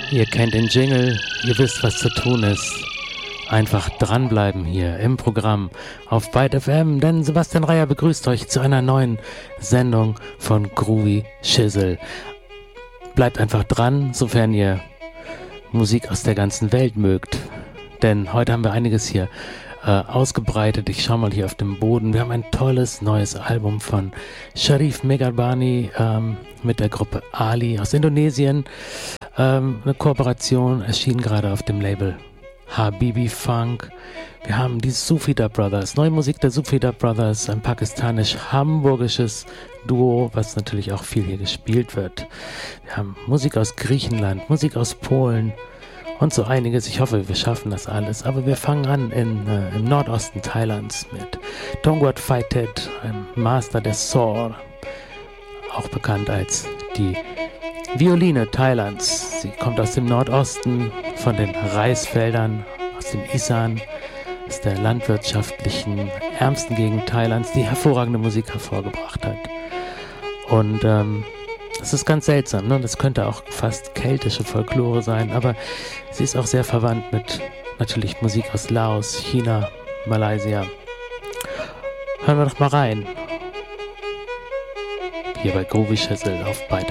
Ihr kennt den Jingle, ihr wisst, was zu tun ist. Einfach dranbleiben hier im Programm auf Byte FM, denn Sebastian Reier begrüßt euch zu einer neuen Sendung von Groovy Shizzle. Bleibt einfach dran, sofern ihr Musik aus der ganzen Welt mögt, denn heute haben wir einiges hier ausgebreitet. Ich schaue mal hier auf dem Boden. Wir haben ein tolles neues Album von Sharif Megarbani mit der Gruppe Ali aus Indonesien. Eine Kooperation erschien gerade auf dem Label Habibi Funk. Wir haben die Sufida Brothers, neue Musik der Sufida Brothers, ein pakistanisch-hamburgisches Duo, was natürlich auch viel hier gespielt wird. Wir haben Musik aus Griechenland, Musik aus Polen und so einiges. Ich hoffe, wir schaffen das alles. Aber wir fangen an im Nordosten Thailands mit Tongwat Phaitet, einem Master des Sor, auch bekannt als die Violine Thailands. Sie kommt aus dem Nordosten, von den Reisfeldern, aus dem Isan, aus der landwirtschaftlichen, ärmsten Gegend Thailands, die hervorragende Musik hervorgebracht hat. Und das ist ganz seltsam, ne? Das könnte auch fast keltische Folklore sein, aber sie ist auch sehr verwandt mit natürlich Musik aus Laos, China, Malaysia. Hören wir doch mal rein. Hier bei Groovy Shizzle auf Byte